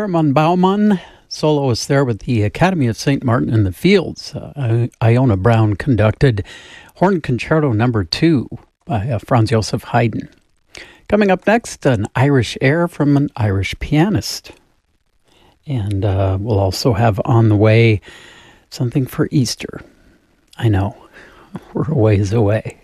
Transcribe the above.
Hermann Baumann, soloist there with the Academy of St. Martin in the Fields. Iona Brown conducted Horn Concerto No. 2 by Franz Joseph Haydn. Coming up next, an Irish air from an Irish pianist. And we'll also have on the way something for Easter. I know, we're a ways away.